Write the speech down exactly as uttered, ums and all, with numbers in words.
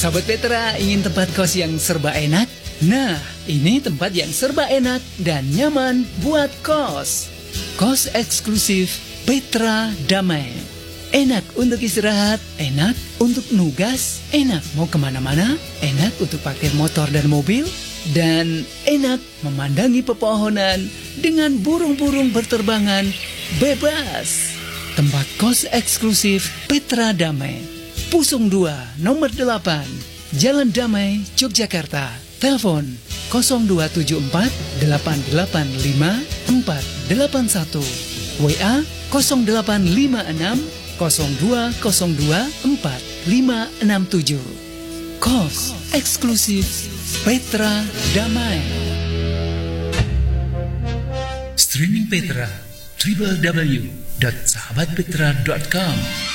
Sahabat Petra, ingin tempat kos yang serba enak? Nah, ini tempat yang serba enak dan nyaman buat kos. Kos eksklusif Petra Damai. Enak untuk istirahat, enak untuk nugas, enak mau kemana-mana, enak untuk parkir motor dan mobil, dan enak memandangi pepohonan dengan burung-burung berterbangan bebas. Tempat kos eksklusif Petra Damai. Pusung dua, nomor delapan, Jalan Damai, Yogyakarta. Telepon nol dua tujuh empat delapan delapan lima empat delapan satu. W A nol delapan lima enam nol dua nol dua empat lima enam tujuh. Kos eksklusif Petra Damai. Streaming Petra w w w dot sahabat petra dot com.